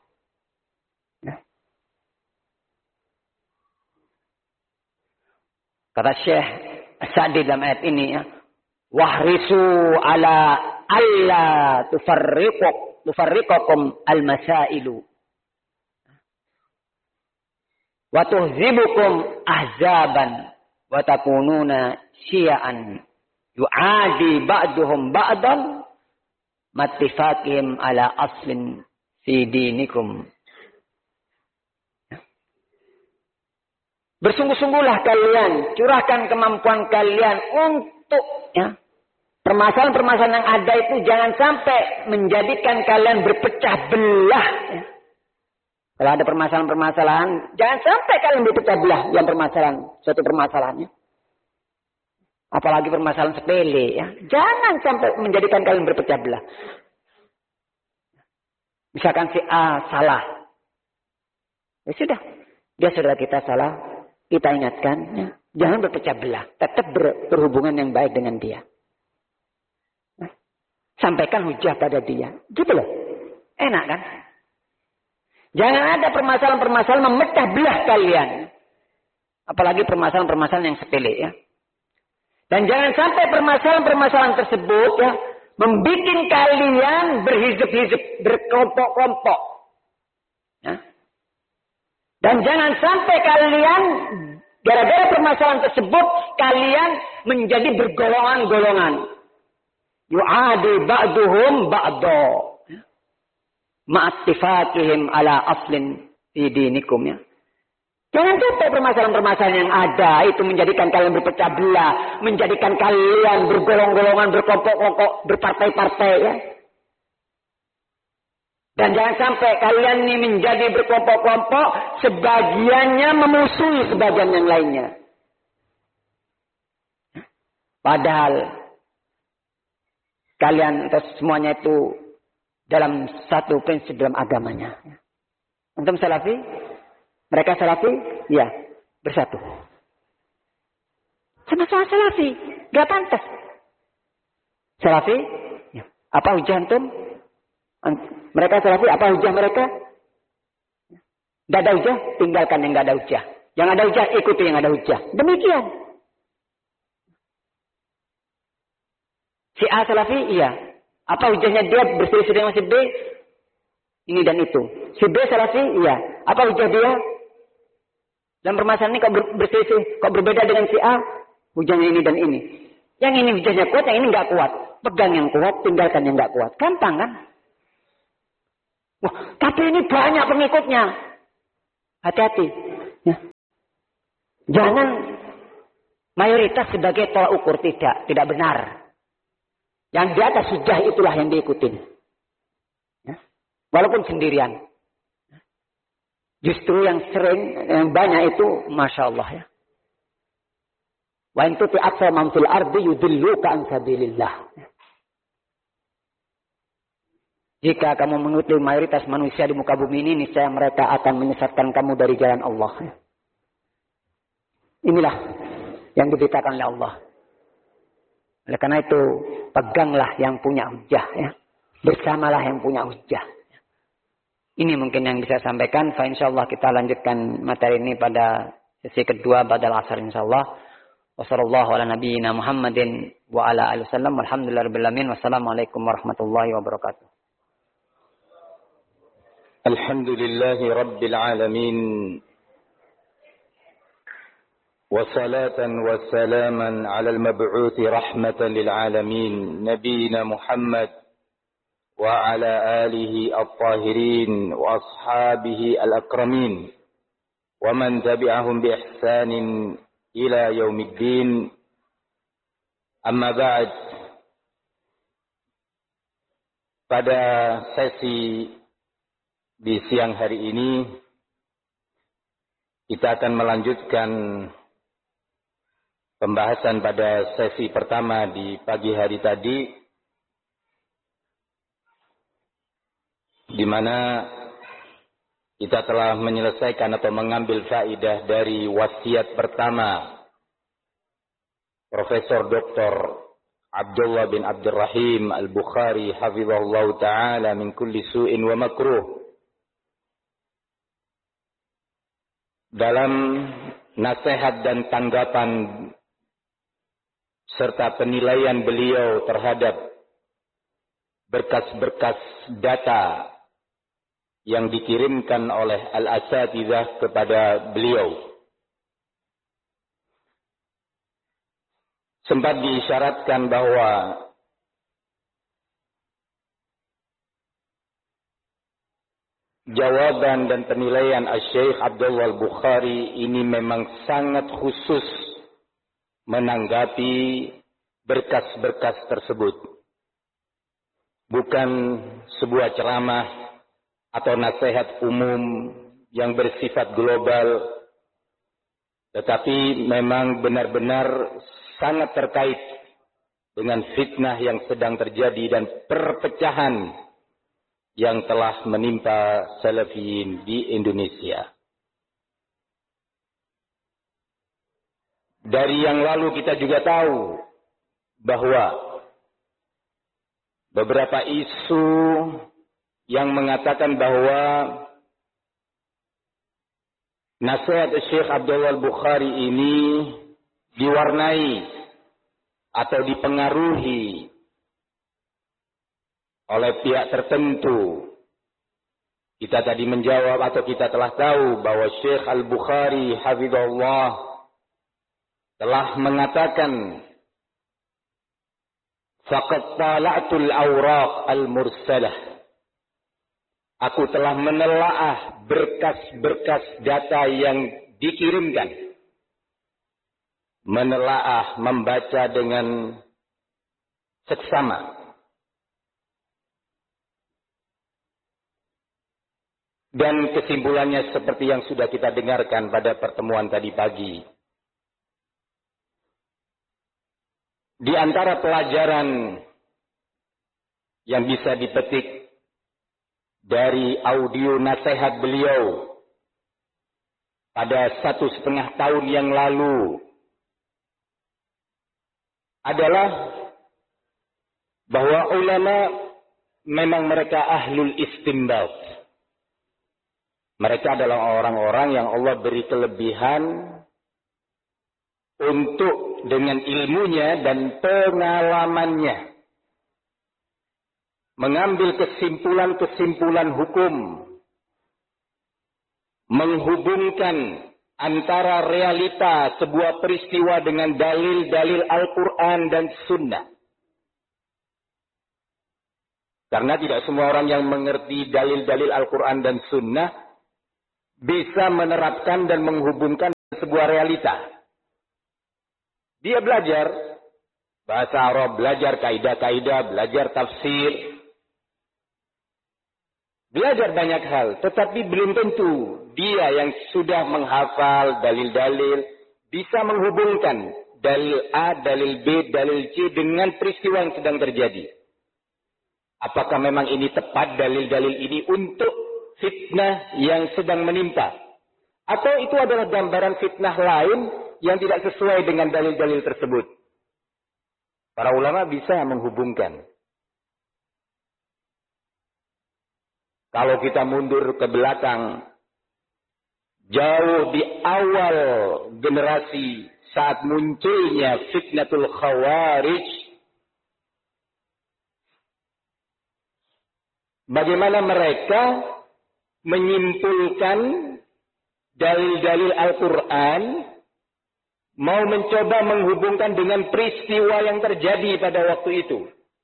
Kata Syekh Sa'di dalam ayat ini, ya, wahrisu ala alla tufarriqu tufarriqakum al-masailu wa tuhzibukum ahzaban wa takununa syi'an yu'adi ba'duhum ba'dan mattifaqihim ala aslin fi dinikum. Bersungguh-sungguhlah kalian, curahkan kemampuan kalian untuk ya, permasalahan-permasalahan yang ada itu jangan sampai menjadikan kalian berpecah belah. Ya. Kalau ada permasalahan-permasalahan, jangan sampai kalian berpecah belah dalam permasalahan, suatu permasalahannya. Apalagi permasalahan sepele, ya. Jangan sampai menjadikan kalian berpecah belah. Misalkan si A salah. Ya sudah, dia saudara kita salah, kita ingatkan, ya. Jangan berpecah belah. Tetap ber, berhubungan yang baik dengan dia. Nah, sampaikan hujah pada dia. Gitu loh. Enak kan? Jangan ada permasalahan-permasalahan memecah belah kalian. Apalagi permasalahan-permasalahan yang sepele, ya. Dan jangan sampai permasalahan-permasalahan tersebut ya membuat kalian berhizib-hizib, berkelompok-kelompok. Ya. Dan jangan sampai kalian gara-gara permasalahan tersebut kalian menjadi bergolongan-golongan. Yu'adi ba'duhum ba'do. Ma'attifaqihim ala aslin fi dinikum ya. Jangan sampai permasalahan-permasalahan yang ada itu menjadikan kalian berpecah belah, menjadikan kalian bergolong-golongan, berkelompok-kelompok, berpartai-partai ya. Dan jangan sampai kalian ini menjadi berkelompok-kelompok, sebagiannya memusuhi sebagian yang lainnya. Padahal kalian atau semuanya itu dalam satu prinsip dalam agamanya. Antum salafi? Mereka salafi? Ya, bersatu. Sama-sama salafi. Gak pantas. Salafi? Ya. Apa hujah antum? Mereka salafi, apa hujah mereka? Gak ada hujah, tinggalkan yang gak ada hujah. Yang ada hujah, ikuti yang ada hujah. Demikian. Si A salafi? Iya. Apa hujahnya dia berselisih dengan si B? Ini dan itu. Si B salafi? Iya. Apa hujah dia? Dalam permasalahan ini kok berselisih, kok berbeda dengan si A? Hujahnya ini dan ini. Yang ini hujahnya kuat, yang ini nggak kuat. Pegang yang kuat, tinggalkan yang nggak kuat. Gampang kan? Wah, tapi ini banyak pengikutnya. Hati-hati. Ya. Jangan mayoritas sebagai tolak ukur. Tidak, tidak benar. Yang di atas hujah itulah yang diikutin. Ya. Walaupun sendirian. Justru yang sering, yang banyak itu, Masya Allah ya. Wa in tuti aktsara man fil ardi yudilluka an sabilillah. Jika kamu mengikuti mayoritas manusia di muka bumi ini, niscaya mereka akan menyesatkan kamu dari jalan Allah. Inilah yang diberitakan oleh Allah. Oleh karena itu, peganglah yang punya hujah. Ya. Bersamalah yang punya hujah. Ini mungkin yang bisa saya sampaikan. Fa insyaallah kita lanjutkan materi ini pada sesi kedua badal asar insyaallah. Wassallallahu ala nabiyyina Muhammadin wa ala alihi wasallam. Walhamdulillahirabbil alamin. Wassalamualaikum warahmatullahi wabarakatuh. Alhamdulillahi rabbil alamin. وصلاة وسلاما على المبعوث رحمة للعالمين نبينا محمد وعلى آله الطاهرين وأصحابه الأكرمين ومن تبعهم بإحسان إلى يوم الدين أما بعد. Pada sesi di siang hari ini kita akan melanjutkan pembahasan pada sesi pertama di pagi hari tadi, di mana kita telah menyelesaikan atau mengambil faedah dari wasiat pertama Profesor Doktor Abdullah bin Abdurrahim Al-Bukhari hafizahullah ta'ala min kulli su'in wa makruh. Dalam nasihat dan tanggapan serta penilaian beliau terhadap berkas-berkas data yang dikirimkan oleh al-asatidzah kepada beliau. Sempat diisyaratkan bahwa jawaban dan penilaian Asy-Syaikh Abdullah Al-Bukhari ini memang sangat khusus menanggapi berkas-berkas tersebut. Bukan sebuah ceramah atau nasihat umum yang bersifat global, tetapi memang benar-benar sangat terkait dengan fitnah yang sedang terjadi dan perpecahan yang telah menimpa salafiyin di Indonesia. Dari yang lalu kita juga tahu bahwa beberapa isu yang mengatakan bahwa nasihat Syekh Abdullah Al-Bukhari ini diwarnai atau dipengaruhi oleh pihak tertentu. Kita tadi menjawab atau kita telah tahu bahwa Syekh Al-Bukhari hafizahullah telah mengatakan faqad tala'tul awraq al-mursalah. Aku telah menelaah berkas-berkas data yang dikirimkan. Menelaah, membaca dengan seksama. Dan kesimpulannya seperti yang sudah kita dengarkan pada pertemuan tadi pagi. Di antara pelajaran yang bisa dipetik dari audio nasihat beliau pada satu setengah tahun yang lalu adalah bahwa ulama memang mereka ahlul istinbat. Mereka adalah orang-orang yang Allah beri kelebihan untuk dengan ilmunya dan pengalamannya mengambil kesimpulan-kesimpulan hukum, menghubungkan antara realita sebuah peristiwa dengan dalil-dalil Al-Quran dan Sunnah. Karena tidak semua orang yang mengerti dalil-dalil Al-Quran dan Sunnah bisa menerapkan dan menghubungkan sebuah realita. Dia belajar bahasa Arab, belajar kaidah-kaidah, belajar tafsir, belajar banyak hal, tetapi belum tentu dia yang sudah menghafal dalil-dalil bisa menghubungkan dalil A, dalil B, dalil C dengan peristiwa yang sedang terjadi. Apakah memang ini tepat dalil-dalil ini untuk fitnah yang sedang menimpa? Atau itu adalah gambaran fitnah lain yang tidak sesuai dengan dalil-dalil tersebut? Para ulama bisa menghubungkan. Kalau kita mundur ke belakang, jauh di awal generasi saat munculnya fitnatul khawarij, bagaimana mereka menyimpulkan dalil-dalil Al-Quran, mau mencoba menghubungkan dengan peristiwa yang terjadi pada waktu itu.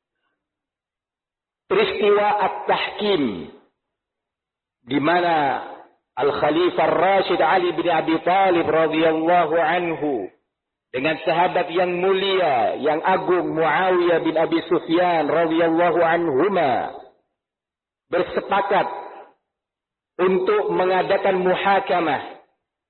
Peristiwa At-Tahkim, di mana Al-Khalifah Ar-Rashid Ali bin Abi Thalib radhiyallahu anhu dengan sahabat yang mulia, yang agung Muawiyah bin Abi Sufyan radhiyallahu anhuma bersepakat untuk mengadakan muhakamah,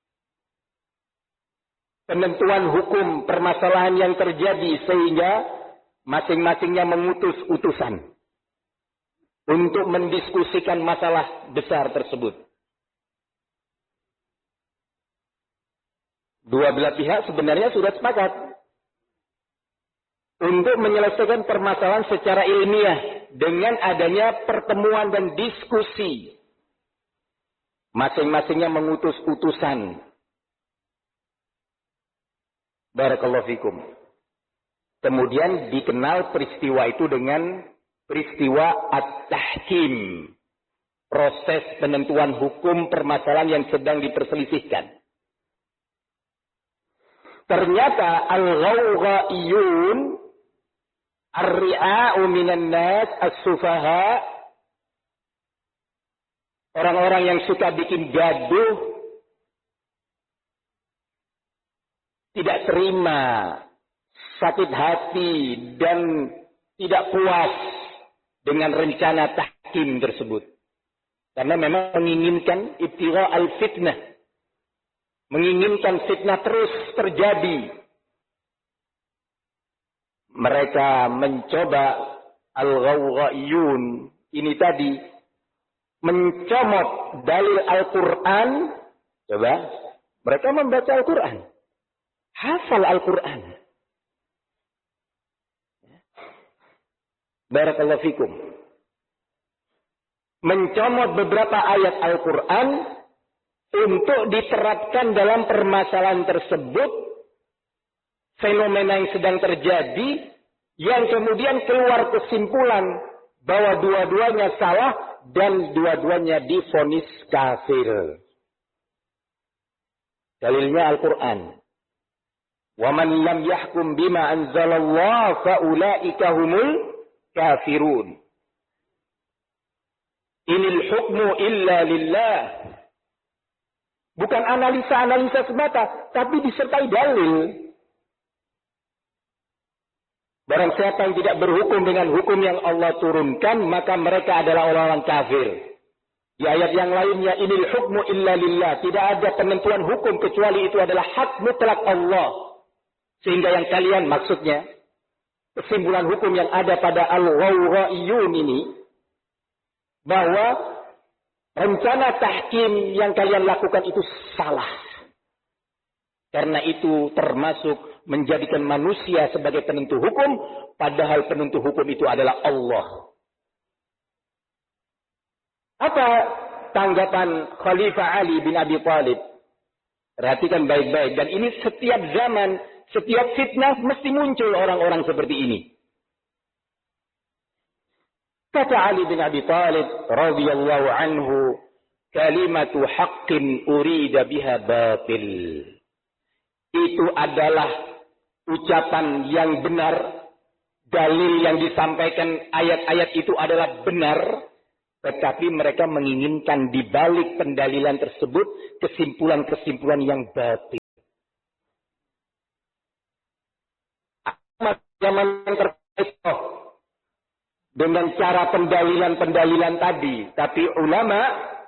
penentuan hukum permasalahan yang terjadi, sehingga masing-masingnya mengutus utusan untuk mendiskusikan masalah besar tersebut. Dua belah pihak sebenarnya sudah sepakat untuk menyelesaikan permasalahan secara ilmiah dengan adanya pertemuan dan diskusi. Masing-masingnya mengutus utusan. Barakallahu fikum. Kemudian dikenal peristiwa itu dengan peristiwa At-Tahkim. Proses penentuan hukum permasalahan yang sedang diperselisihkan. Ternyata al-ghawghaiyun, ar-ri'a'u minan nas, as-sufaha, orang-orang yang suka bikin gaduh, tidak terima, sakit hati, dan tidak puas dengan rencana tahkim tersebut. Karena memang menginginkan ibtigha al-fitnah. Menginginkan fitnah terus terjadi. Mereka mencoba al-ghawghaiyun ini tadi mencomot dalil Al-Quran. Coba, mereka membaca Al-Quran, hafal Al-Quran. Barakallahu fikum. Mencomot beberapa ayat Al-Quran untuk diterapkan dalam permasalahan tersebut, fenomena yang sedang terjadi, yang kemudian keluar kesimpulan bahwa dua-duanya salah dan dua-duanya divonis kafir. Dalilnya Al-Quran. Wa man lam yahkum bima anzalallah fa ulaika humul kafirun. Inil hukmu illa lillah. Bukan analisa-analisa semata, tapi disertai dalil. Barang siapa yang tidak berhukum dengan hukum yang Allah turunkan, maka mereka adalah orang-orang kafir. Di ayat yang lainnya, inil hukmu illa lillah. Tidak ada penentuan hukum kecuali itu adalah hak mutlak Allah. Sehingga yang kalian, maksudnya, kesimpulan hukum yang ada pada al-ghawghaiyun ini, bahwa rencana tahkim yang kalian lakukan itu salah. Karena itu termasuk menjadikan manusia sebagai penentu hukum, padahal penentu hukum itu adalah Allah. Apa tanggapan Khalifah Ali bin Abi Thalib? Perhatikan baik-baik. Dan ini setiap zaman, setiap fitnah mesti muncul orang-orang seperti ini. Kata Ali bin Abi Thalib radhiyallahu anhu, kalimatu haqqin urida biha batil. Itu adalah ucapan yang benar, dalil yang disampaikan ayat-ayat itu adalah benar, tetapi mereka menginginkan di balik pendalilan tersebut kesimpulan-kesimpulan yang batil. zaman yang terkait dengan cara pendalilan-pendalilan tadi. Tapi ulama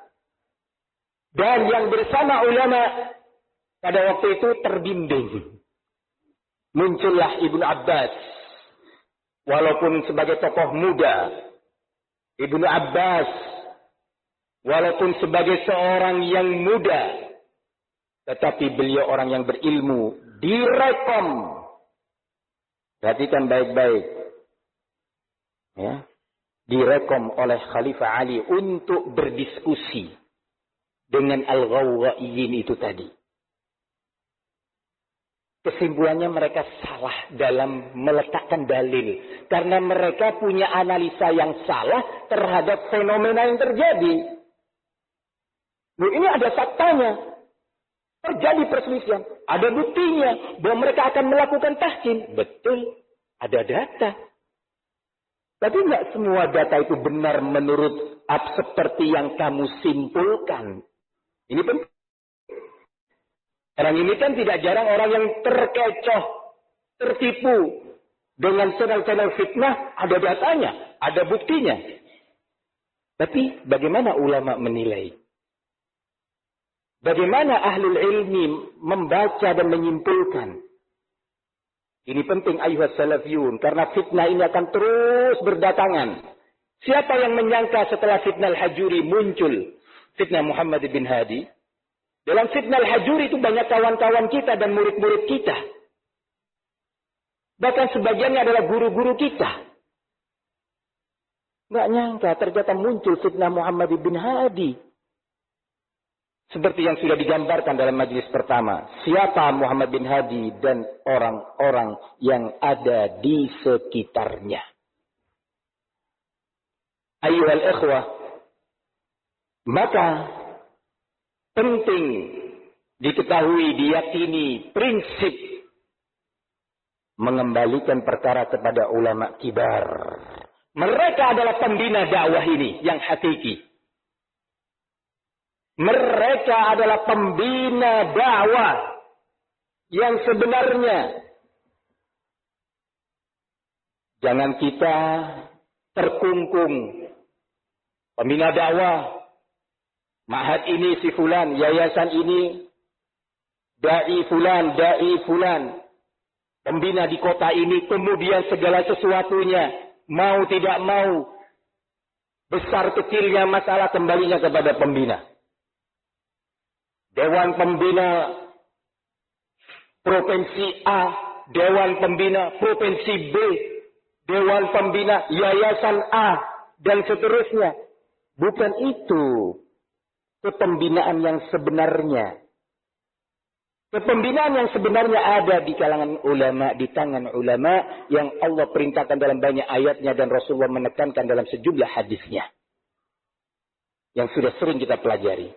dan yang bersama ulama pada waktu itu terbimbing. Muncullah Ibnu Abbas. Walaupun sebagai tokoh muda, Ibnu Abbas, walaupun sebagai seorang yang muda, tetapi beliau orang yang berilmu, direkom. Perhatikan baik-baik. Ya. Direkom oleh Khalifah Ali untuk berdiskusi dengan Al-Ghawwaiyin itu tadi. Kesimpulannya mereka salah dalam meletakkan dalil. Karena mereka punya analisa yang salah terhadap fenomena yang terjadi. Nah, ini ada faktanya. Terjadi perselisihan. Ada buktinya bahwa mereka akan melakukan tahkim. Betul. Ada data. Tapi nggak semua data itu benar menurut seperti yang kamu simpulkan. Ini penting. Sekarang ini kan tidak jarang orang yang terkecoh, tertipu dengan channel-channel fitnah, ada datanya, ada buktinya. Tapi bagaimana ulama menilai? Bagaimana ahlul ilmi membaca dan menyimpulkan? Ini penting ayuhas salafiyun, karena fitnah ini akan terus berdatangan. Siapa yang menyangka setelah fitnah Al-Hajuri muncul fitnah Muhammad bin Hadi? Dalam fitnah Al-Hajuri itu banyak kawan-kawan kita dan murid-murid kita. Bahkan sebagiannya adalah guru-guru kita. Nggak nyangka ternyata muncul fitnah Muhammad bin Hadi. Seperti yang sudah digambarkan dalam majelis pertama. Siapa Muhammad bin Hadi dan orang-orang yang ada di sekitarnya. Ayyuhal ikhwah. Maka penting diketahui, diyakini prinsip mengembalikan perkara kepada ulama kibar. Mereka adalah pembina dakwah ini yang hakiki. Mereka adalah pembina dakwah yang sebenarnya. Jangan kita terkungkung. Pembina dakwah. Ma'had ini si fulan, yayasan ini dai fulan, dai fulan, pembina di kota ini, kemudian segala sesuatunya, mau tidak mau, besar kecilnya masalah kembalinya kepada pembina. Dewan pembina provinsi A, dewan pembina provinsi B, dewan pembina yayasan A, dan seterusnya. Bukan itu kepembinaan yang sebenarnya. Kepembinaan yang sebenarnya ada di kalangan ulama, di tangan ulama yang Allah perintahkan dalam banyak ayatnya dan Rasulullah menekankan dalam sejumlah hadisnya. Yang sudah sering kita pelajari.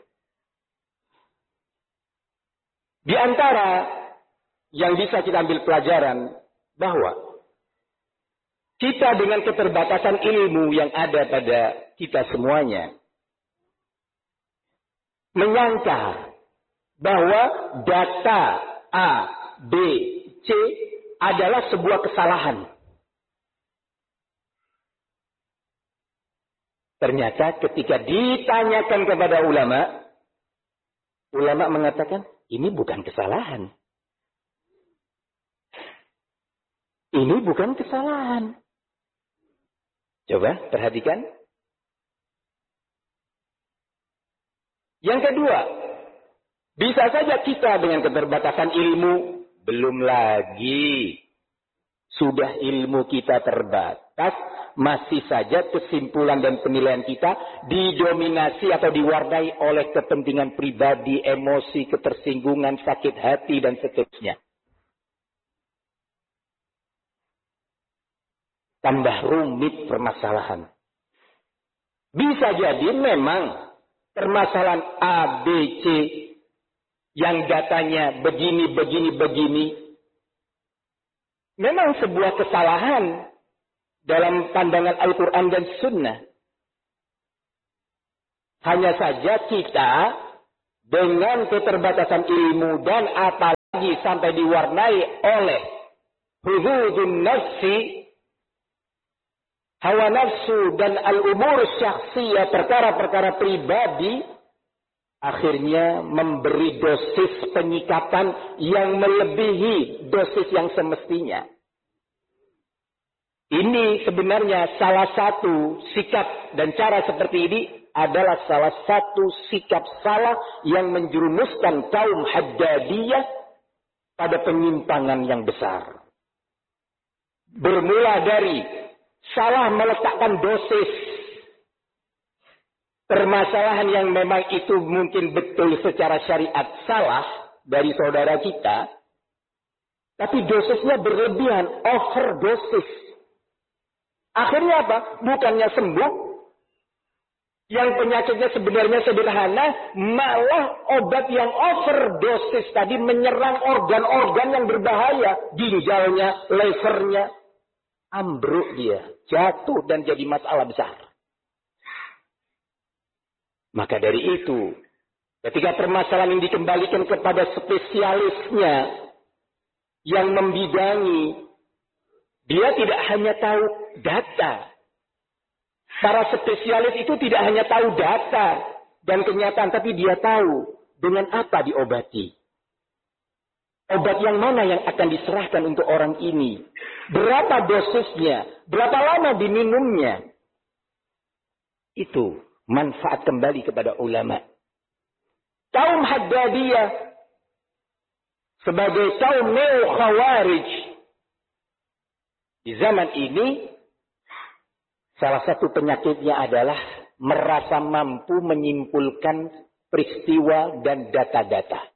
Di antara yang bisa kita ambil pelajaran bahwa kita dengan keterbatasan ilmu yang ada pada kita semuanya, menyangka bahwa data A, B, C adalah sebuah kesalahan. Ternyata ketika ditanyakan kepada ulama, ulama mengatakan, ini bukan kesalahan. Ini bukan kesalahan. Coba perhatikan. Yang kedua, bisa saja kita dengan keterbatasan ilmu, belum lagi sudah ilmu kita terbatas, masih saja kesimpulan dan penilaian kita didominasi atau diwarnai oleh kepentingan pribadi, emosi, ketersinggungan, sakit hati, dan seterusnya. Tambah rumit permasalahan. Bisa jadi memang permasalahan A, B, C yang datanya begini, begini, begini. Memang sebuah kesalahan dalam pandangan Al-Quran dan Sunnah. Hanya saja kita dengan keterbatasan ilmu dan apalagi sampai diwarnai oleh hududun nafsi, hawa nafsu dan al-umur syakhsiyah, perkara-perkara pribadi, akhirnya memberi dosis penyikapan yang melebihi dosis yang semestinya. Ini sebenarnya salah satu sikap dan cara seperti ini adalah salah satu sikap salah yang menjerumuskan kaum Haddadiyah pada penyimpangan yang besar. Bermula dari salah meletakkan dosis permasalahan yang memang itu mungkin betul secara syariat salah dari saudara kita, tapi dosisnya berlebihan, overdosis. Akhirnya apa? Bukannya sembuh, yang penyakitnya sebenarnya sederhana, malah obat yang overdosis tadi menyerang organ-organ yang berbahaya, ginjalnya, levernya, ambruk dia, jatuh dan jadi masalah besar. Maka dari itu, ketika permasalahan ini dikembalikan kepada spesialisnya yang membidangi, dia tidak hanya tahu data. Para spesialis itu tidak hanya tahu data dan kenyataan, tapi dia tahu dengan apa diobati. Obat yang mana yang akan diserahkan untuk orang ini. Berapa dosisnya, berapa lama diminumnya. Itu manfaat kembali kepada ulama. Kaum Haddadiyah sebagai kaum neo-khawarij di zaman ini, salah satu penyakitnya adalah merasa mampu menyimpulkan peristiwa dan data-data.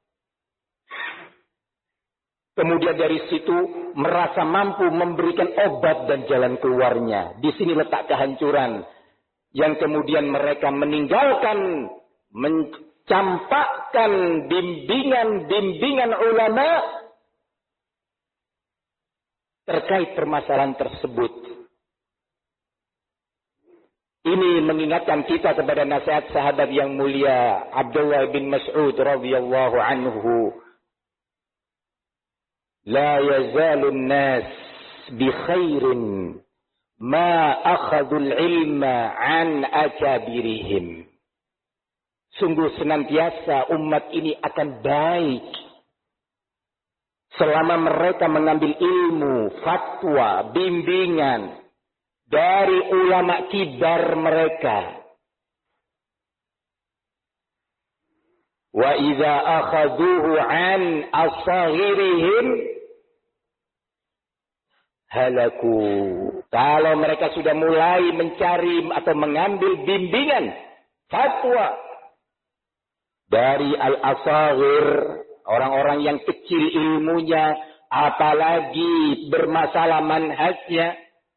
Kemudian dari situ merasa mampu memberikan obat dan jalan keluarnya. Di sini letak kehancuran. Yang kemudian mereka meninggalkan, mencampakkan bimbingan-bimbingan ulama terkait permasalahan tersebut. Ini mengingatkan kita kepada nasihat sahabat yang mulia Abdullah bin Mas'ud radhiyallahu anhu. La yazalun nas bi khairin ma akhadul ilma an akabirihim. Sungguh senantiasa umat ini akan baik selama mereka mengambil ilmu, fatwa, bimbingan dari ulama kibar mereka. Wa idza akhaduhu an asghirihim halaku. Kalau mereka sudah mulai mencari atau mengambil bimbingan, fatwa dari al-asghir, orang-orang yang kecil ilmunya, apalagi bermasalah manhajnya,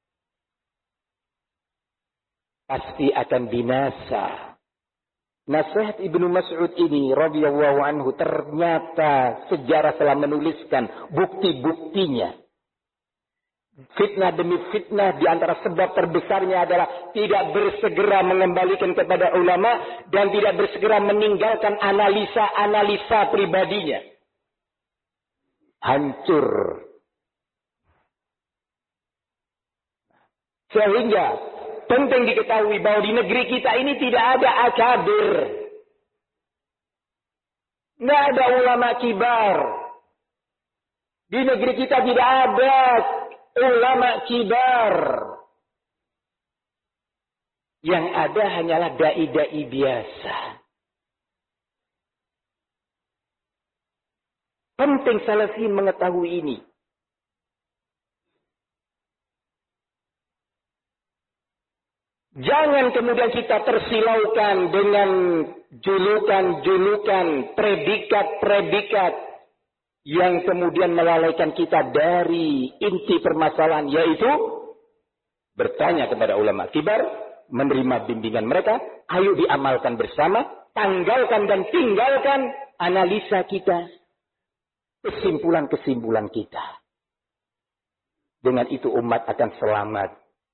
pasti akan binasa. Nasihat Ibnu Mas'ud ini radhiyallahu anhu ternyata sejarah telah menuliskan bukti-buktinya. Fitnah demi fitnah di antara sebab terbesarnya adalah tidak bersegera mengembalikan kepada ulama dan tidak bersegera meninggalkan analisa-analisa pribadinya. Hancur. Sehingga penting diketahui bahwa di negeri kita ini tidak ada akabir. Tidak ada ulama kibar. Di negeri kita tidak ada ulama kibar. Yang ada hanyalah dai-dai biasa. Penting salafin mengetahui ini. Jangan kemudian kita tersilaukan dengan julukan-julukan, predikat-predikat yang kemudian melalaikan kita dari inti permasalahan, yaitu bertanya kepada ulama kibar, menerima bimbingan mereka, ayo diamalkan bersama, tanggalkan dan tinggalkan analisa kita, kesimpulan-kesimpulan kita. Dengan itu umat akan selamat.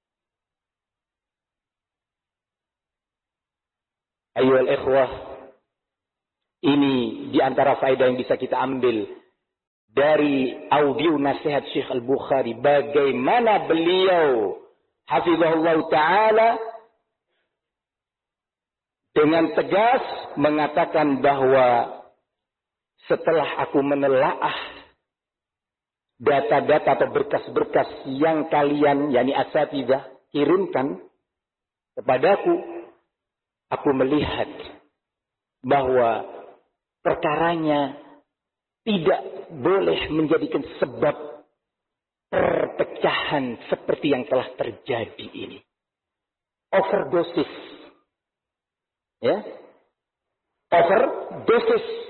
Ayyuhal ikhwah, ini di antara faedah yang bisa kita ambil dari audio nasihat Syekh Al-Bukhari bagaimana beliau hafizahullah ta'ala dengan tegas mengatakan bahwa setelah aku menelaah data-data atau berkas-berkas yang kalian, yakni asatidzah, kirimkan kepadaku, aku melihat bahwa perkaranya tidak boleh menjadikan sebab perpecahan seperti yang telah terjadi ini. Overdosis. Ya. Overdosis